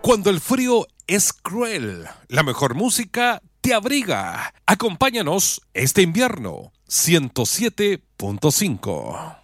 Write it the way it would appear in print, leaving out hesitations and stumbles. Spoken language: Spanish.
Cuando el frío es cruel, la mejor música te abriga. Acompáñanos este invierno. 107.5.